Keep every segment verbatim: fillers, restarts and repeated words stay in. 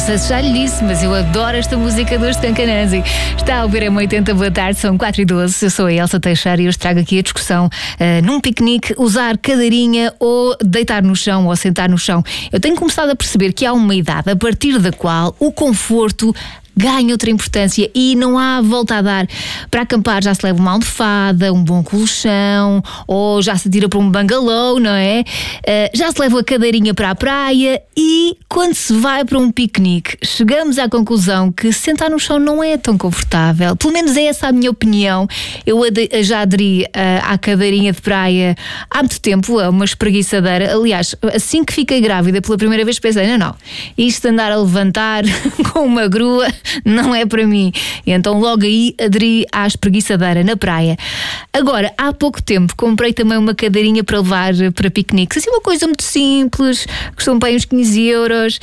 sei se já lhe disse, mas eu adoro esta música dos Cancananzi. Está a ouvir M oitenta, boa tarde, são quatro e doze. Eu sou a Elsa Teixeira e hoje trago aqui a discussão uh, num piquenique, usar cadeirinha ou deitar no chão ou sentar no chão. Eu tenho começado a perceber que há uma idade a partir da qual o conforto ganha outra importância e não há volta a dar. Para acampar já se leva uma almofada, um bom colchão, ou já se tira para um bangalô, não é? Uh, já se leva a cadeirinha para a praia e quando se vai para um piquenique, chegamos à conclusão que sentar no chão não é tão confortável. Pelo menos é essa a minha opinião. Eu já aderi uh, à cadeirinha de praia há muito tempo, a uma espreguiçadeira. Aliás, assim que fiquei grávida pela primeira vez pensei, não, não, isto de andar a levantar com uma grua não é para mim. E então logo aí aderi à espreguiçadeira na praia. Agora, há pouco tempo comprei também uma cadeirinha para levar para piqueniques. Assim, uma coisa muito simples, custam bem uns quinze euros.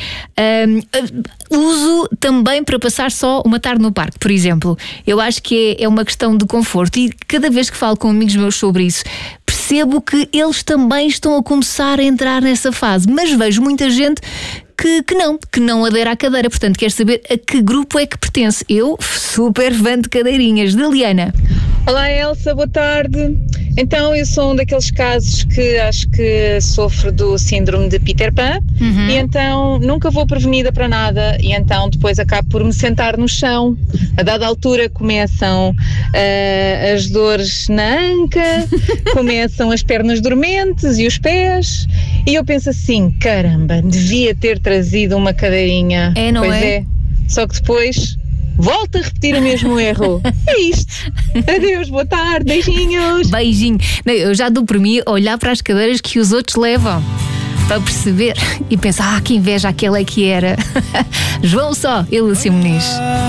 Um, uso também para passar só uma tarde no parque, por exemplo. Eu acho que é, é uma questão de conforto e cada vez que falo com amigos meus sobre isso, percebo que eles também estão a começar a entrar nessa fase. Mas vejo muita gente Que, que não, que não adera à cadeira. Portanto, quer saber a que grupo é que pertence. Eu, super fã de cadeirinhas. De Liana. Olá Elsa, boa tarde. Então eu sou um daqueles casos que acho que sofro do síndrome de Peter Pan. Uhum. E então nunca vou prevenida para nada e então depois acabo por me sentar no chão. A dada altura começam uh, as dores na anca, começam as pernas dormentes e os pés e eu penso assim, caramba, devia ter trazido uma cadeirinha. É, não pois é? é, só que depois volto a repetir o mesmo erro. É isto. Adeus, boa tarde, beijinhos. Beijinho. Não, eu já dou por mim olhar para as cadeiras que os outros levam para perceber e pensar, ah, que inveja aquela é que era. João Só e Lúcia Muniz.